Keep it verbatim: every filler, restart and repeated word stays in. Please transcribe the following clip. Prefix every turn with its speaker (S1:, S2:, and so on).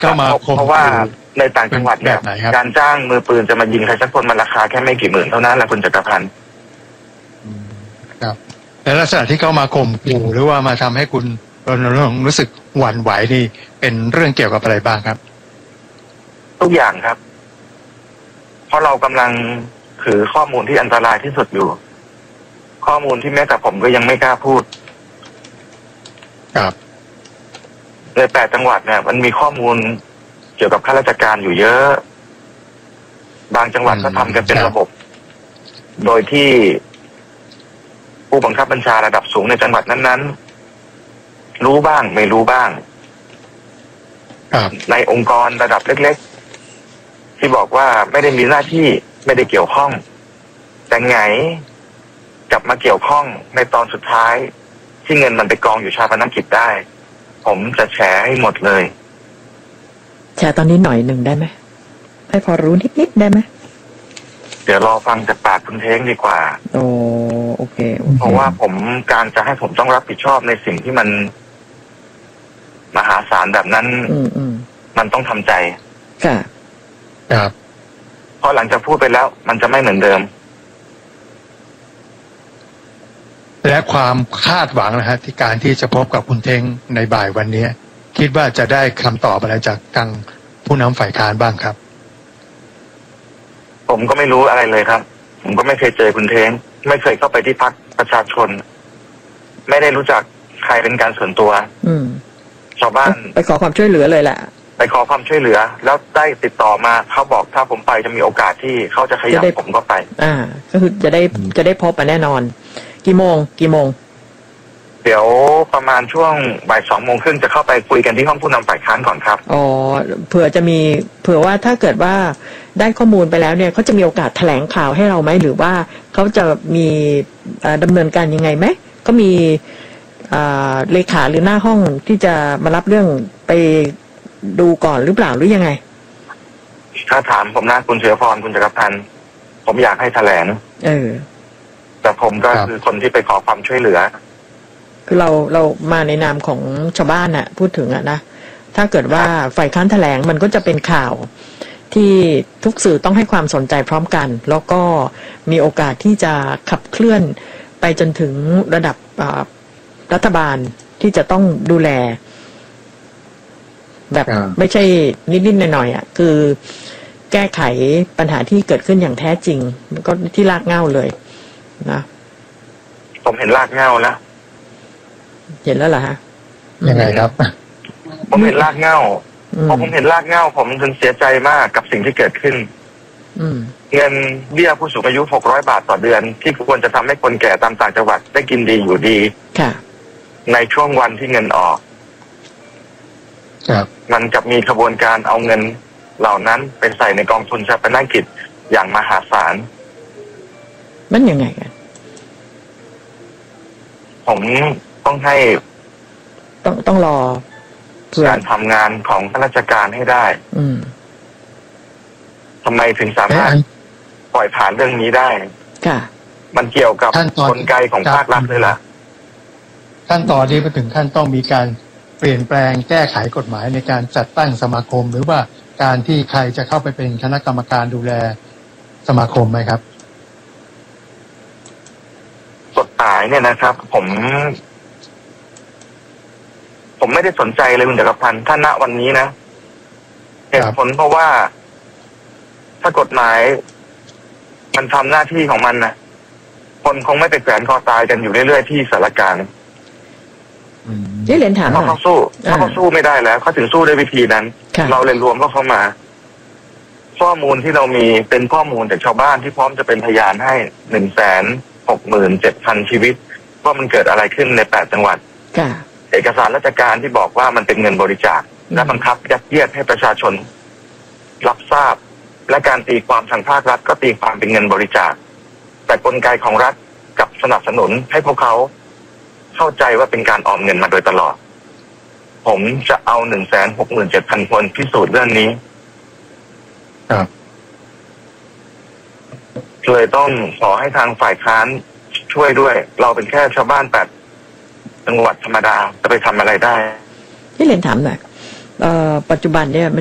S1: เข้ามาข่ม
S2: เพราะว่าในต่างจังหวัดเนี่ยการจ้างมือปืนจะมายิงใครสักคนมันราคาแค่ไม่กี่หมื่นเท่านั้นแหละคุณจักรพันธ์
S1: ครับแล้วลักษณะที่เข้ามาข่มขู่หรือว่ามาทำให้คุณรณรงค์รู้สึกหวั่นไหวนี่เป็นเรื่องเกี่ยวกับอะไรบ้างครับ
S2: ทุกอย่างครับเพราะเรากำลังถือข้อมูลที่อันตรายที่สุดอยู่ข้อมูลที่แม้แต่ผมก็ยังไม่กล้าพูด
S1: ครับ
S2: ในแปดจังหวัดเนี่ยมันมีข้อมูลเกี่ยวกับข้าราชการอยู่เยอะบางจังหวัดก็ทำกันเป็นระบบโดยที่ผู้บังคับบัญชาระดับสูงในจังหวัดนั้นๆรู้บ้างไม่รู้บ้างในองค์กรระดับเล็กๆที่บอกว่าไม่ได้มีหน้าที่ไม่ได้เกี่ยวข้องแต่ไงกลับมาเกี่ยวข้องในตอนสุดท้ายที่เงินมันไปกองอยู่ชาปนกิจได้ผมจะแฉให้หมดเลย
S3: แชร์ตอนนี้หน่อยหนึ่งได้ไหมให้พอรู้นิดๆได้ไหม
S2: เดี๋ยวรอฟังจากปากคุณเท้งดีกว่า
S3: โอ้โอเค
S2: เพราะว่าผมการจะให้ผมต้องรับผิดชอบในสิ่งที่มันมหาศาลแบบนั้นมันต้องทำใจ
S3: ค่ะ
S1: ครับ
S2: เพราะหลังจากพูดไปแล้วมันจะไม่เหมือนเดิม
S1: และความคาดหวังนะฮะที่การที่จะพบกับคุณเท้งในบ่ายวันนี้คิดว่าจะได้คำตอบอะไรจากทางผู้นำฝ่ายค้านบ้างครับ
S2: ผมก็ไม่รู้อะไรเลยครับผมก็ไม่เคยเจอคุณเท้งไม่เคยเข้าไปที่พรรคประชาชนไม่ได้รู้จักใครเป็นการส่วนตัว
S3: อืม
S2: ชาวบ้าน
S3: ไปขอความช่วยเหลือเลยแหละ
S2: ไปขอความช่วยเหลือแล้วได้ติดต่อมาเขาบอกถ้าผมไปจะมีโอกาสที่เขาจะขยับผมก็ไป
S3: อ่าก็คือจะได้จะได้พบมาแน่นอนกี่โมงกี่โมง
S2: เดี๋ยวประมาณช่วงบ่ายสองโมงครึ่งจะเข้าไปคุยกันที่ห้องผู้นำฝ่ายค้านก่อนครับ
S3: อ๋อเผื่อจะมีเผื่อว่าถ้าเกิดว่าได้ข้อมูลไปแล้วเนี่ยเขาจะมีโอกาสแถลงข่าวให้เราไหมหรือว่าเขาจะมีดำเนินการยังไงไหมก็มีเลขาหรือหน้าห้องที่จะมารับเรื่องไปดูก่อนหรือเปล่าหรือยังไง
S2: ถ้าถามผมนะคุณเสือพรคุณจักรพันธ์ผมอยากให้แถลง
S3: เออ
S2: แต่ผมก็คือคนที่ไปขอความช่วยเหลือ
S3: คือเราเรามาในนามของชาวบ้านน่ะพูดถึงอะนะถ้าเกิดว่าฝ่ายค้านแถลงมันก็จะเป็นข่าวที่ทุกสื่อต้องให้ความสนใจพร้อมกันแล้วก็มีโอกาสที่จะขับเคลื่อนไปจนถึงระดับรัฐบาลที่จะต้องดูแลแบบไม่ใช่นิดๆหน่อยๆอ่ะคือแก้ไขปัญหาที่เกิดขึ้นอย่างแท้จริงก็ที่รากเหง้าเลยนะ
S2: ผมเห็นรากเหง้าแล้ว
S3: เห็นแล้วเหรอฮะ
S1: ยังไงครับ
S2: ผมเห็นรากเหง้าพอผมเห็นรากเหง้าผมถึงเสียใจมากกับสิ่งที่เกิดขึ้นเงินเบี้ยผู้สูงอายุหกร้อยบาทต่อเดือนที่ควรจะทำให้คนแก่ตามต่างจังหวัดได้กินดีอยู่ดีในช่วงวันที่เงินออกมันจะมีขบวนการเอาเงินเหล่านั้นไปใส่ในกองทุนชาปนกิจอย่างมหาศาล
S3: มันยังไงกัน
S2: ผมต้องให้
S3: ต้องต้องรอ
S2: การทำงานของข้าราชการให้ได้
S3: อืม
S2: ทำไมถึงสามารถปล่อยผ่านเรื่องนี้ได้
S3: ค่ะ
S2: มันเกี่ยวกับกลไกของภาครัฐเลยล่ะ
S1: ขั้นตอนนี้ไปถึงขั้นต้องมีการเปลี่ยนแปลงแก้ไขกฎหมายในการจัดตั้งสมาคมหรือว่าการที่ใครจะเข้าไปเป็นคณะกรรมการดูแลสมาคมไหมครับ
S2: กฎหมายเนี่ยนะครับผมผมไม่ได้สนใจเลยคุณจักรพันธ์ถ้าณวันนี้นะเหตุผลเพราะว่าถ้ากฎหมายมันทำหน้าที่ของมันนะคนคงไม่ไปแขวนคอตายกันอยู่เรื่อยๆที่สารกลาง
S3: ที่เรียนถาม
S2: เพราะเขาสู้เพราะเขาสู้ไม่ได้แล้วเขาถึงสู้ด้วยวิธีนั้นเราเลยรวมก็เข้ามาข้อมูลที่เรามีเป็นข้อมูลจากชาวบ้านที่พร้อมจะเป็นพยานให้หนึ่งแสนหกหมื่นเจ็ดพันชีวิตว่ามันเกิดอะไรขึ้นในแปดจังหวัดเอกสารราชการที่บอกว่ามันเป็นเงินบริจาคและบังคับยัดเยียดให้ประชาชนรับทราบและการตีความทางภาครัฐก็ตีความเป็นเงินบริจาคแต่กลไกของรัฐกับสนับสนุนให้พวกเขาเข้าใจว่าเป็นการออมเงินมาโดยตลอดผมจะเอาหนึ่งแสนหกหมื่นเจ็ดพันคนพิสูจน์เรื่องนี้
S1: ครับ
S2: เลยต้องขอให้ทางฝ่ายค้านช่วยด้วยเราเป็นแค่ชาวบ้านแปดจังหวัดธรรมดาจะไปทำอะไรได้
S3: ที่เรียนถามหน่อยปัจจุบันเนี่ย